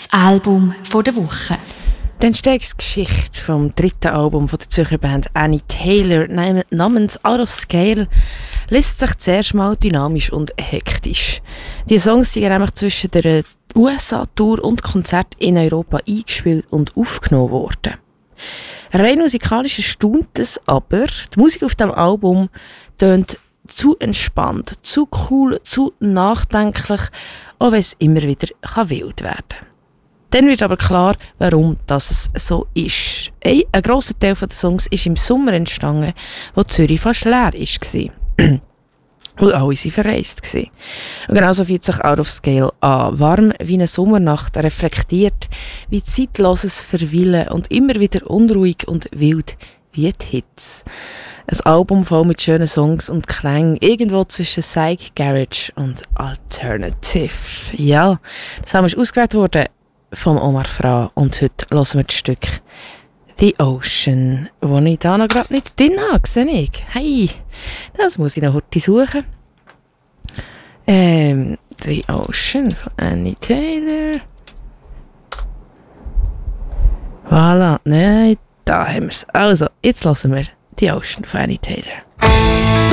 Album der Woche. Die Entstehungsgeschichte vom dritten Album von der Zürcher Band Annie Taylor namens Out of Scale liest sich zuerst mal dynamisch und hektisch. Die Songs sind nämlich zwischen der USA-Tour und Konzert in Europa eingespielt und aufgenommen worden. Rein musikalisch erstaunt es aber, die Musik auf dem Album tönt zu entspannt, zu cool, zu nachdenklich, auch wenn es immer wieder wild werden kann. Dann wird aber klar, warum das so ist. Ein grosser Teil der Songs ist im Sommer entstanden, wo Zürich fast leer war. Und alle waren verreist. Und genauso fühlt sich Out of Scale an. Warm wie eine Sommernacht, reflektiert wie zeitloses Verweilen und immer wieder unruhig und wild wie die Hits. Ein Album voll mit schönen Songs und Klängen, irgendwo zwischen Psych, Garage und Alternative. Ja, das haben wir ausgewählt worden von Omar Fra und heute hören wir das Stück The Ocean, wo ich da noch gerade nicht drin habe, sehe ich. Hey, das muss ich noch heute suchen. The Ocean von Annie Taylor. Voilà, nein, da haben wir es. Also, jetzt hören wir The Ocean von Annie Taylor.